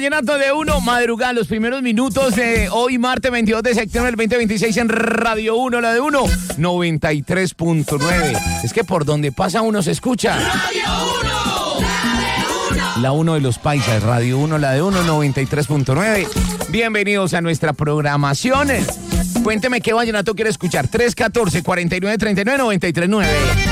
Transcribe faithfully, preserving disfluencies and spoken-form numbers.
Vallenato de uno, madrugada, los primeros minutos de hoy, martes veintidós de septiembre del veinte veintiséis en Radio uno, la de uno, noventa y tres punto nueve. Es que por donde pasa uno se escucha. Radio uno, la de uno. La uno de los paisas, Radio uno, la de uno, noventa y tres punto nueve. Bienvenidos a nuestra programación. Cuénteme qué vallenato quiere escuchar. tres uno cuatro, cuatro nueve tres nueve, nueve tres nueve.